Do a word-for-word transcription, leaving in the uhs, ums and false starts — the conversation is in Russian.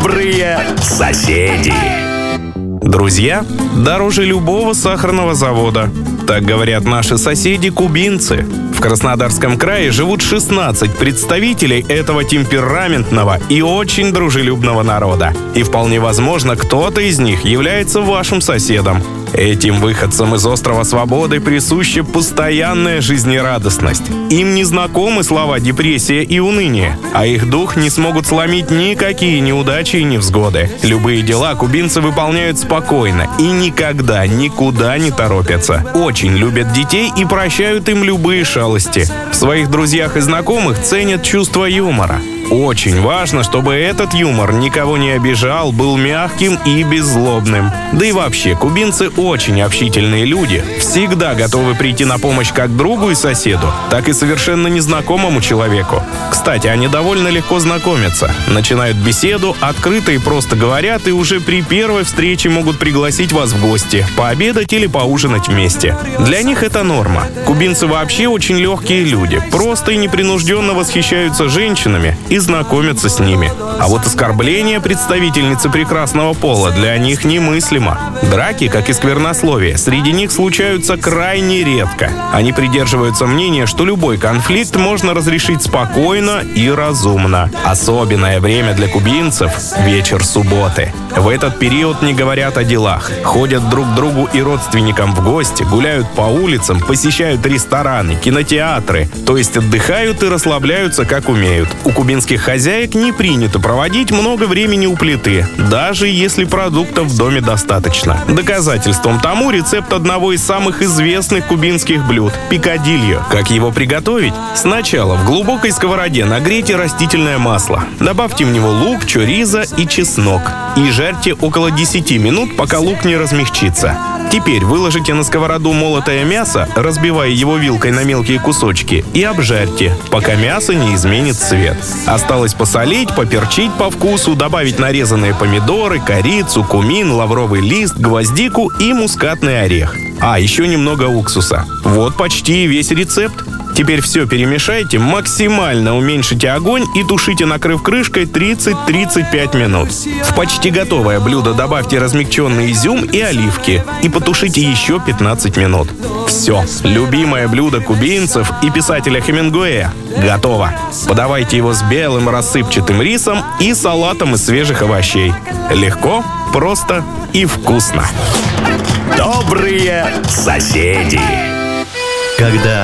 Добрые соседи. Друзья дороже любого сахарного завода. Так говорят наши соседи-кубинцы. В Краснодарском крае живут шестнадцать представителей этого темпераментного и очень дружелюбного народа. И вполне возможно, кто-то из них является вашим соседом. Этим выходцам из острова Свободы присуща постоянная жизнерадостность. Им не знакомы слова депрессия и уныние, а их дух не смогут сломить никакие неудачи и невзгоды. Любые дела кубинцы выполняют спокойно и никогда никуда не торопятся. Очень любят детей и прощают им любые шалости. В своих друзьях и знакомых ценят чувство юмора. Очень важно, чтобы этот юмор никого не обижал, был мягким и беззлобным. Да и вообще, кубинцы очень общительные люди, всегда готовы прийти на помощь как другу и соседу, так и совершенно незнакомому человеку. Кстати, они довольно легко знакомятся, начинают беседу, открыто и просто говорят, и уже при первой встрече могут пригласить вас в гости, пообедать или поужинать вместе. Для них это норма. Кубинцы вообще очень легкие люди, просто и непринужденно восхищаются женщинами и знакомятся с ними. А вот оскорбление представительницы прекрасного пола для них немыслимо. Драки, как и сквернословие, среди них случаются крайне редко. Они придерживаются мнения, что любой конфликт можно разрешить спокойно и разумно. Особенное время для кубинцев – вечер субботы. В этот период не говорят о делах, ходят друг к другу и родственникам в гости, гуляют по улицам, посещают рестораны, кинотеатры, то есть отдыхают и расслабляются как умеют. У кубинских хозяек не принято проводить много времени у плиты, даже если продуктов в доме достаточно. Доказательством тому рецепт одного из самых известных кубинских блюд – пикадильо. Как его приготовить? Сначала в глубокой сковороде нагрейте растительное масло, добавьте в него лук, чоризо и чеснок и жарьте около десяти минут, пока лук не размягчится. Теперь выложите на сковороду молотое мясо, разбивая его вилкой на мелкие кусочки, и обжарьте, пока мясо не изменит цвет. Осталось посолить, поперчить по вкусу, добавить нарезанные помидоры, корицу, кумин, лавровый лист, гвоздику и мускатный орех. А, еще немного уксуса. Вот почти весь рецепт. Теперь все перемешайте, максимально уменьшите огонь и тушите, накрыв крышкой, тридцать-тридцать пять минут. В почти готовое блюдо добавьте размягченный изюм и оливки и потушите еще пятнадцать минут. Все, любимое блюдо кубинцев и писателя Хемингуэя готово. Подавайте его с белым рассыпчатым рисом и салатом из свежих овощей. Легко, просто и вкусно. Добрые соседи. Когда